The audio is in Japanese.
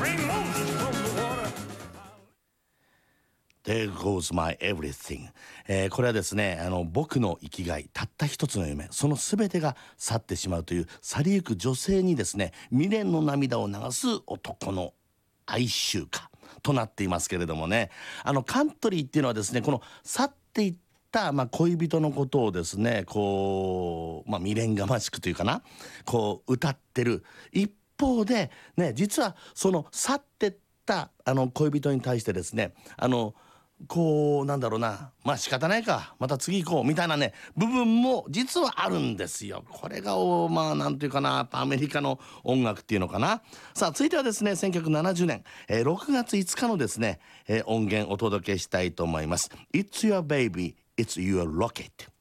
There goes my everything、これはですね僕の生きがいたった一つの夢その全てが去ってしまうという去りゆく女性にですね未練の涙を流す男の哀愁歌となっていますけれどもねカントリーっていうのはですねこの去っていった恋人のことをですねこう未練がましくというかなこう歌ってる一方でね実はその去ってった恋人に対してですねこうなんだろうな仕方ないかまた次行こうみたいなね部分も実はあるんですよ。これがなんていうかなやっぱアメリカの音楽っていうのかな。さあ続いてはですね1970年、6月5日のですね、音源お届けしたいと思います。 It's your baby, it's your rocket